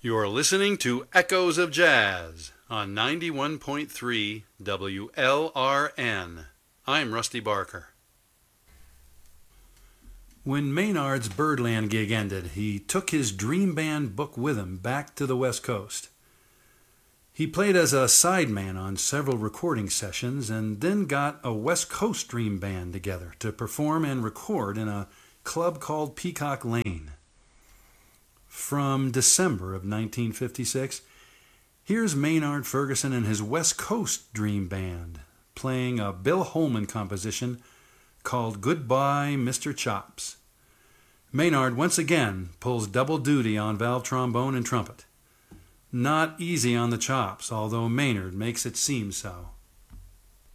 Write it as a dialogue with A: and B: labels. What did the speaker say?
A: You're listening to Echoes of Jazz on 91.3 WLRN. I'm Rusty Barker. When Maynard's Birdland gig ended, he took his Dream Band book with him back to the West Coast. He played as a sideman on several recording sessions and then got a West Coast Dream Band together to perform and record in a club called Peacock Lane. From December of 1956, here's Maynard Ferguson and his West Coast Dream Band playing a Bill Holman composition called Goodbye, Mr. Chops. Maynard once again pulls double duty on valve trombone and trumpet. Not easy on the chops, although Maynard makes it seem so.